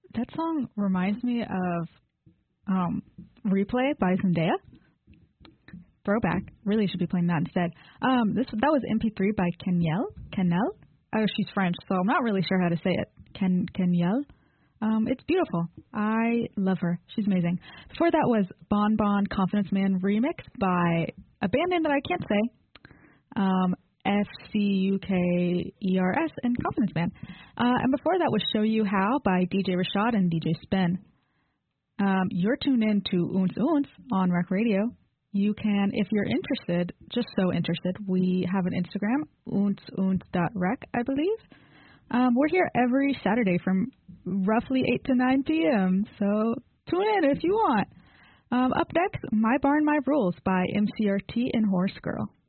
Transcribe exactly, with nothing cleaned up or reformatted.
that song reminds me of um, Replay by Zendaya. Throwback. Really should be playing that instead. Um, this that was M P three by Kenyel. Kenel. Oh, she's French, so I'm not really sure how to say it. Ken Kenyel. Um, it's beautiful. I love her. She's amazing. Before that was Bon Bon Confidence Man remix by a band name that I can't say. Um, F C U K E R S and Confidence Man. Uh, and before that was Show You How by D J Rashad and D J Spin. Um, you're tuned in to Oons Oons on Rec Radio. You can, if you're interested, just so interested, we have an Instagram, oons oons dot rec, I believe. Um, we're here every Saturday from roughly eight to nine p.m., so tune in if you want. Um, up next, My Barn, My Rules by M C R T and Horse Girl.